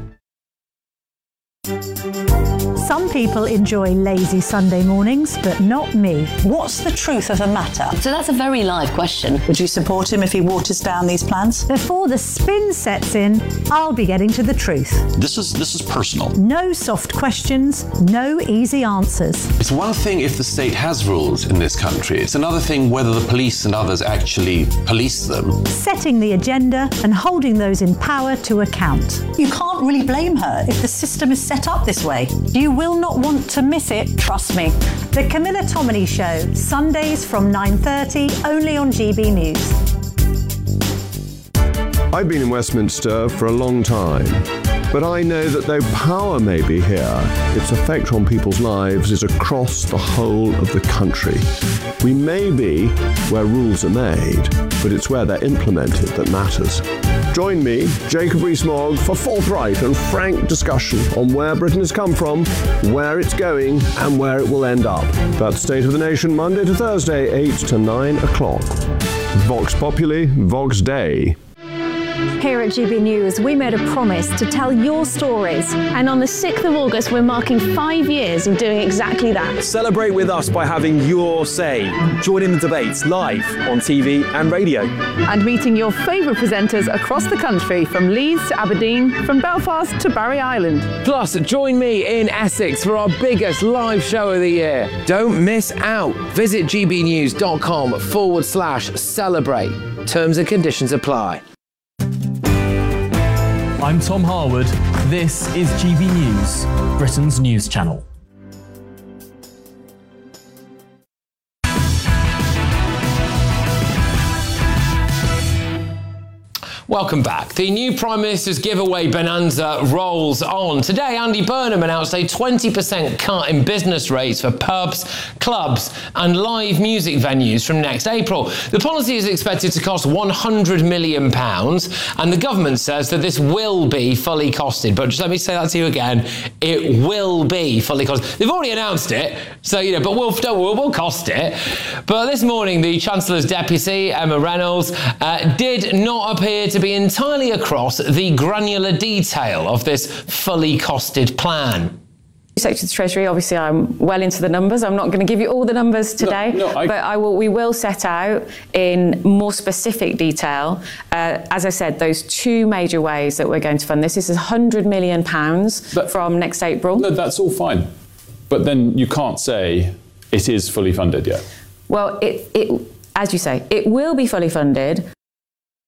Some people enjoy lazy Sunday mornings, but not me. What's the truth of the matter? So that's a very live question. Would you support him if he waters down these plans? Before the spin sets in, I'll be getting to the truth. This is this is personal. No soft questions, no easy answers. It's one thing if the state has rules in this country. It's another thing whether the police and others actually police them. Setting the agenda and holding those in power to account. You can't really blame her if the system is set up this way. You will not want to miss it, trust me. The Camilla Tominey Show, Sundays from nine thirty, only on G B News. I've been in Westminster for a long time, but I know that though power may be here, its effect on people's lives is across the whole of the country. We may be where rules are made, but it's where they're implemented that matters. Join me, Jacob Rees-Mogg, for forthright and frank discussion on where Britain has come from, where it's going, and where it will end up. That's State of the Nation, Monday to Thursday, eight to nine o'clock. Vox Populi, Vox Dei. Here at G B News, we made a promise to tell your stories. And on the sixth of August, we're marking five years of doing exactly that. Celebrate with us by having your say. Join in the debates live on T V and radio. And meeting your favourite presenters across the country, from Leeds to Aberdeen, from Belfast to Barry Island. Plus, join me in Essex for our biggest live show of the year. Don't miss out. Visit gbnews.com forward slash celebrate. Terms and conditions apply. I'm Tom Harwood. This is G B News, Britain's news channel. Welcome back. The new Prime Minister's giveaway bonanza rolls on. Today, Andy Burnham announced a twenty percent cut in business rates for pubs, clubs and live music venues from next April. The policy is expected to cost one hundred million pounds, and the government says that this will be fully costed. But just let me say that to you again. It will be fully costed. They've already announced it, so, you know, but we'll, don't, we'll, we'll cost it. But this morning, the Chancellor's Deputy, Emma Reynolds, uh, did not appear to be entirely across the granular detail of this fully costed plan. Secretary of the Treasury, obviously I'm well into the numbers. I'm not going to give you all the numbers today, no, no, I... but I will, we will set out in more specific detail, uh, as I said, those two major ways that we're going to fund this. This is one hundred million pounds but, from next April. No, that's all fine. But then you can't say it is fully funded yet. Well, it, it, as you say, it will be fully funded.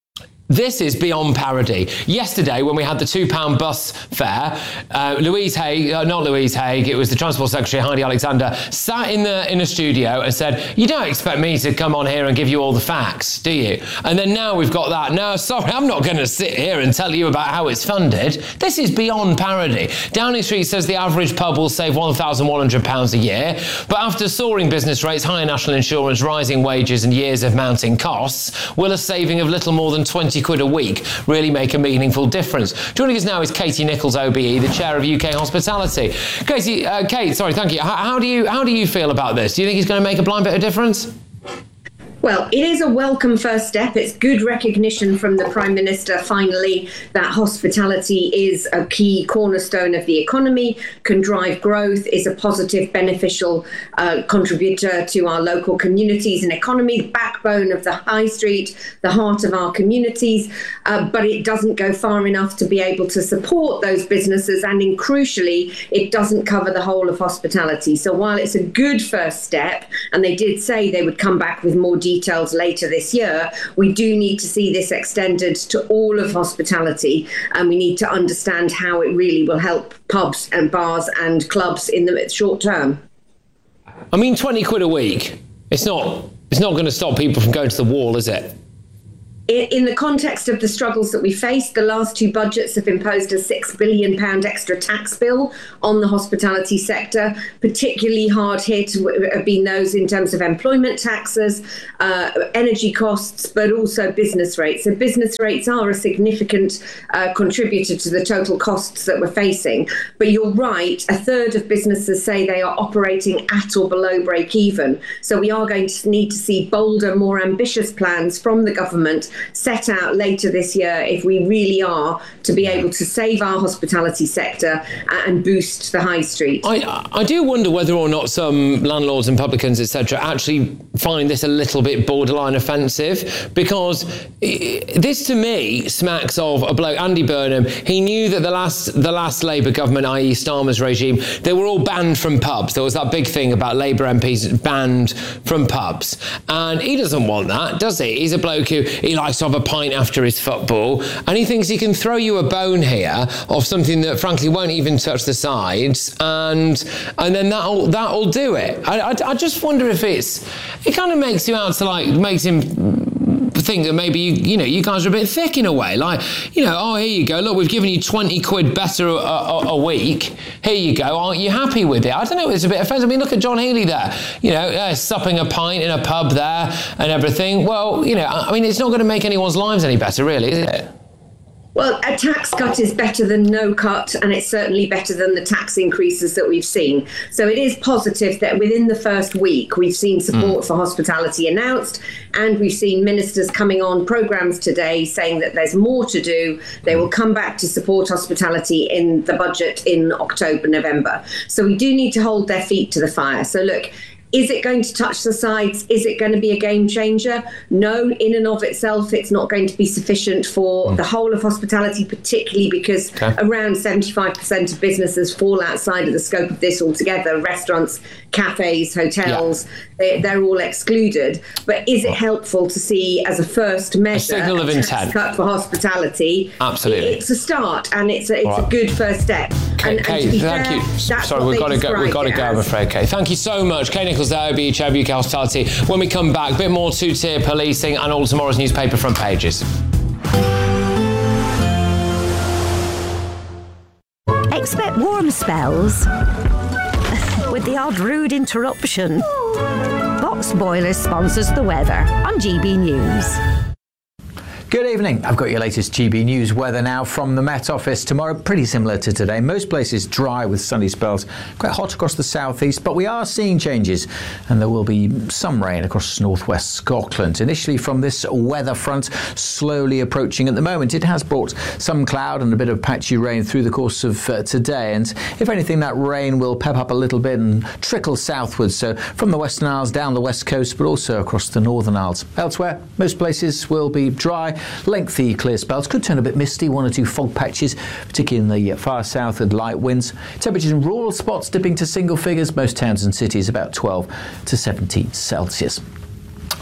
This is beyond parody. Yesterday, when we had the two pound bus fare, uh, Louise Haigh, uh, not Louise Haigh, it was the Transport Secretary, Heidi Alexander, sat in the in a studio and said, you don't expect me to come on here and give you all the facts, do you? And then now we've got that. No, sorry, I'm not going to sit here and tell you about how it's funded. This is beyond parody. Downing Street says the average pub will save one thousand one hundred pounds a year, but after soaring business rates, higher national insurance, rising wages and years of mounting costs, will a saving of little more than twenty quid a week really make a meaningful difference? Joining us now is Katie Nichols, O B E, the chair of U K Hospitality. Katie, uh, Kate, sorry, thank you. How, how do you how do you feel about this? Do you think it's going to make a blind bit of difference? Well, it is a welcome first step. It's good recognition from the Prime Minister, finally, that hospitality is a key cornerstone of the economy, can drive growth, is a positive, beneficial uh, contributor to our local communities and economy, the backbone of the high street, the heart of our communities. Uh, but it doesn't go far enough to be able to support those businesses. And in, crucially, it doesn't cover the whole of hospitality. So while it's a good first step, and they did say they would come back with more details details later this year, we do need to see this extended to all of hospitality, and we need to understand how it really will help pubs and bars and clubs in the short term. I mean, twenty quid a week, it's not it's not going to stop people from going to the wall, is it? In the context of the struggles that we face, the last two budgets have imposed a six billion pounds extra tax bill on the hospitality sector. Particularly hard hit have been those in terms of employment taxes, uh, energy costs, but also business rates. So business rates are a significant uh, contributor to the total costs that we're facing. But you're right, a third of businesses say they are operating at or below break even. So we are going to need to see bolder, more ambitious plans from the government set out later this year if we really are to be able to save our hospitality sector and boost the high street. I, I do wonder whether or not some landlords and publicans, et cetera, actually find this a little bit borderline offensive, because this to me smacks of a bloke, Andy Burnham. He knew that the last the last Labour government, that is. Starmer's regime, they were all banned from pubs. There was that big thing about Labour M Ps banned from pubs, and he doesn't want that, does he? He's a bloke who he likes to have a pint after his football, and he thinks he can throw you a bone here of something that frankly won't even touch the sides, and and then that'll that'll do it. I, I, I just wonder if it's it kind of makes you out to like makes him think that maybe you you know you guys are a bit thick in a way, like, you know, oh, here you go, look, we've given you twenty quid better a, a, a week, here you go, aren't you happy with it? I don't know, it's a bit offensive. I mean, look at John Healey there, you know, uh, supping a pint in a pub there and everything. Well, you know, I mean, it's not going to make anyone's lives any better, really, is it? Well, a tax cut is better than no cut, and it's certainly better than the tax increases that we've seen. So it is positive that within the first week we've seen support mm. for hospitality announced, and we've seen ministers coming on programmes today saying that there's more to do. They will come back to support hospitality in the budget in October, November. So we do need to hold their feet to the fire. So look, is it going to touch the sides? Is it going to be a game changer? No, in and of itself, it's not going to be sufficient for mm. the whole of hospitality, particularly because okay. around seventy-five percent of businesses fall outside of the scope of this altogether. Restaurants, cafes, hotels, yeah. they, they're all excluded. But is it helpful to see as a first measure a signal of intent cut for hospitality? Absolutely. It's a start, and it's a, it's right. a good first step. Okay, and, Kate, and to be thank fair, you. That's Sorry, we've got to go. We've got to go. I'm afraid, Kate. Thank you so much, Kate Nichols, there, O B E Chair of U K Hospitality. When we come back, a bit more two-tier policing and all tomorrow's newspaper front pages. Expect warm spells with the odd rude interruption. Box Boilers sponsors the weather on G B News. Good evening. I've got your latest G B News weather now from the Met Office. Tomorrow, pretty similar to today. Most places dry with sunny spells. Quite hot across the southeast, but we are seeing changes, and there will be some rain across northwest Scotland. Initially from this weather front, slowly approaching at the moment. It has brought some cloud and a bit of patchy rain through the course of uh, today, and if anything, that rain will pep up a little bit and trickle southwards. So from the Western Isles down the west coast, but also across the Northern Isles. Elsewhere, most places will be dry. Lengthy clear spells, could turn a bit misty, one or two fog patches, particularly in the far south with light winds. Temperatures in rural spots dipping to single figures, most towns and cities about twelve to seventeen Celsius.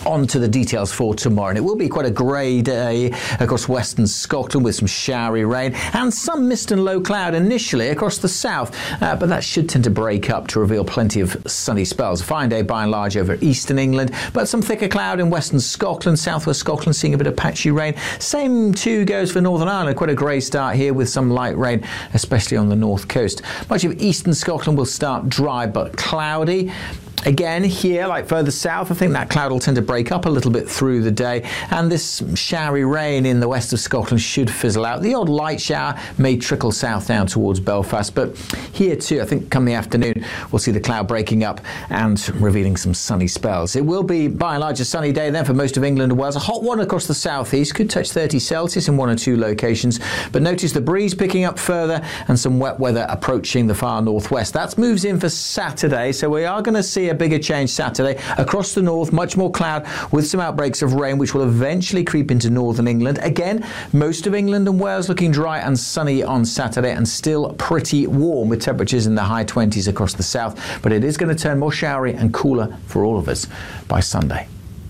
on to the details for tomorrow. And it will be quite a grey day across western Scotland with some showery rain and some mist and low cloud initially across the south, uh, but that should tend to break up to reveal plenty of sunny spells. A fine day by and large over eastern England, but some thicker cloud in western Scotland, southwest Scotland seeing a bit of patchy rain. Same too goes for Northern Ireland. Quite a grey start here with some light rain, especially on the north coast. Much of eastern Scotland will start dry but cloudy. Again, here, like further south, I think that cloud will tend to break up a little bit through the day, and this showery rain in the west of Scotland should fizzle out. The odd light shower may trickle south down towards Belfast, but here too, I think come the afternoon, we'll see the cloud breaking up and revealing some sunny spells. It will be, by and large, a sunny day then for most of England and Wales. A hot one across the southeast, could touch thirty Celsius in one or two locations, but notice the breeze picking up further and some wet weather approaching the far northwest. That moves in for Saturday, so we are going to see a bigger change Saturday across the north, much more cloud with some outbreaks of rain which will eventually creep into northern England. Again, most of England and Wales looking dry and sunny on Saturday and still pretty warm with temperatures in the high twenties across the south, but it is going to turn more showery and cooler for all of us by Sunday.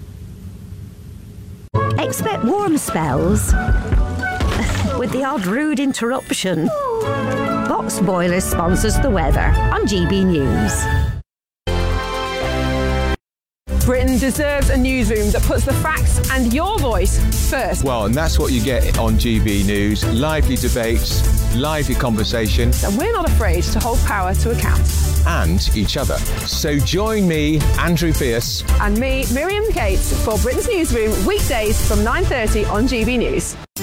Expect warm spells with the odd rude interruption. Box Boilers sponsors the weather on G B News. Britain deserves a newsroom that puts the facts and your voice first. Well, and that's what you get on G B News. Lively debates, lively conversation. And we're not afraid to hold power to account. And each other. So join me, Andrew Pearce. And me, Miriam Cates, for Britain's Newsroom, weekdays from nine thirty on G B News.